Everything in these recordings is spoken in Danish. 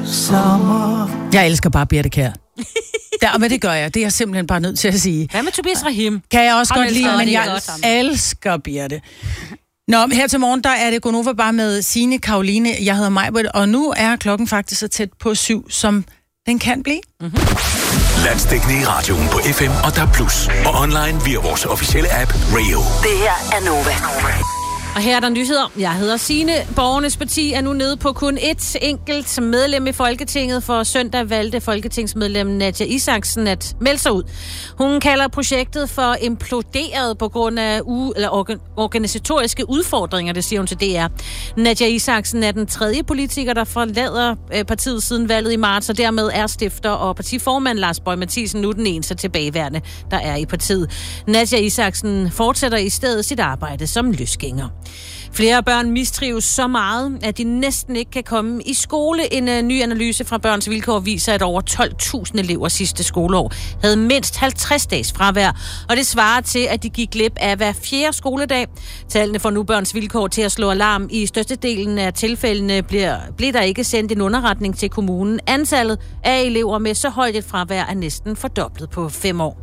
sommer. Jeg elsker bare Birthe Kjær. Men det gør jeg. Det er jeg simpelthen bare nødt til at sige. Hvad med Tobias Rahim? Kan jeg også godt lide, men jeg elsker Birthe. Nå, her til morgen, der er det Gonova bare med Signe, Karoline, jeg hedder Majbert, og nu er klokken faktisk så tæt på 7, som den kan blive. Mm-hmm. Landsdækkende i radioen på FM og DAB+. Og online via vores officielle app, Radio. Det her er Nova. Og her er der nyheder. Jeg hedder Signe. Borgernes Parti er nu nede på kun et enkelt medlem i Folketinget. For søndag valgte folketingsmedlem Nadja Isaksen at melde sig ud. Hun kalder projektet for imploderet på grund af organisatoriske udfordringer, det siger hun til DR. Nadja Isaksen er den tredje politiker, der forlader partiet siden valget i marts, og dermed er stifter og partiformand Lars Boje Mathiesen nu den eneste tilbageværende, der er i partiet. Nadja Isaksen fortsætter i stedet sit arbejde som løsgænger. Flere børn mistrives så meget, at de næsten ikke kan komme i skole. En ny analyse fra Børns Vilkår viser, at over 12.000 elever sidste skoleår havde mindst 50 dages fravær, og det svarer til, at de gik glip af hver 4. skoledag. Tallene får nu Børns Vilkår til at slå alarm. I størstedelen af tilfældene bliver der ikke sendt en underretning til kommunen. Antallet af elever med så højt et fravær er næsten fordoblet på 5 år.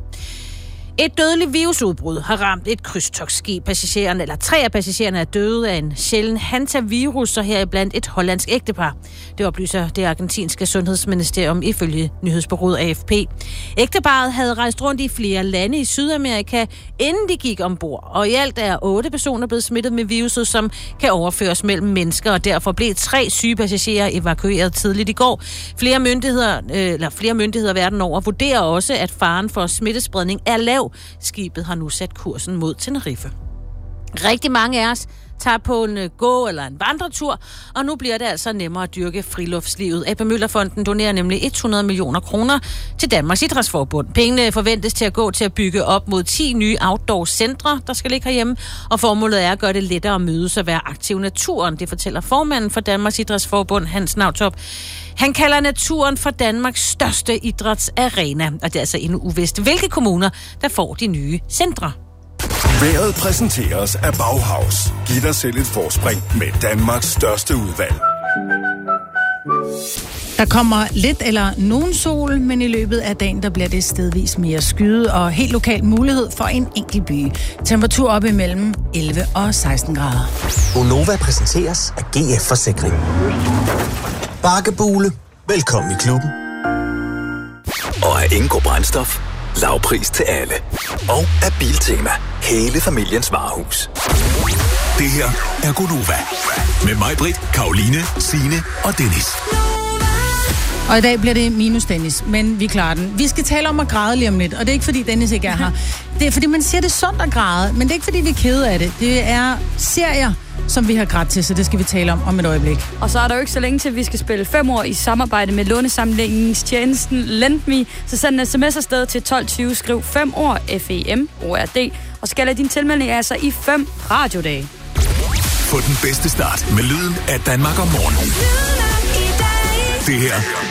Et dødeligt virusudbrud har ramt et krydstogtskib. 3 af passagererne er døde af en sjælden hantavirus, og heriblandt et hollandsk ægtepar. Det oplyser det argentinske sundhedsministerium ifølge nyhedsbureauet AFP. Ægteparret havde rejst rundt i flere lande i Sydamerika, inden de gik ombord. Og i alt er 8 personer blevet smittet med viruset, som kan overføres mellem mennesker, og derfor blev 3 syge passagerer evakueret tidligt i går. Flere myndigheder verden over vurderer også, at faren for smittespredning er lav. Skibet har nu sat kursen mod Tenerife. Rigtig mange af os tager på en gå- eller en vandretur, og nu bliver det altså nemmere at dyrke friluftslivet. A.P. Møller-fonden donerer nemlig 100 millioner kroner til Danmarks Idrætsforbund. Pengene forventes til at gå til at bygge op mod 10 nye outdoor-centre, der skal ligge herhjemme, og formålet er at gøre det lettere at mødes og være aktiv i naturen. Det fortæller formanden for Danmarks Idrætsforbund, Hans Nautop. Han kalder naturen for Danmarks største idrætsarena, og det er altså endnu uvist, hvilke kommuner, der får de nye centre. Vejret præsenteres af Bauhaus. Giv dig selv et forspring med Danmarks største udvalg. Der kommer lidt eller nogen sol, men i løbet af dagen, der bliver det stedvis mere skyet og helt lokal mulighed for en enkelt by. Temperatur op imellem 11 og 16 grader. Gonova præsenteres af GF Forsikring. Bakkebule. Velkommen i klubben. Og af Ingo Brændstof. Lavpris til alle. Og af Biltema. Hele familiens varehus. Det her er Gonova. Med Majbrit, Karoline, Signe og Dennis. Og i dag bliver det minus Dennis, men vi klarer den. Vi skal tale om at græde lige om lidt, og det er ikke fordi Dennis ikke er her. Det er fordi man siger, det er sundt at græde, men det er ikke fordi vi er kede af det. Det er serier, som vi har grædt til, så det skal vi tale om et øjeblik. Og så er der jo ikke så længe til, at vi skal spille 5 år i samarbejde med lånesamlingstjenesten LendMe. Så send en sms afsted til 1220, skriv 5 år, FEM-ORD, og skal lade din tilmelding altså i 5 radiodage. Få den bedste start med lyden af Danmark om morgenen. Det her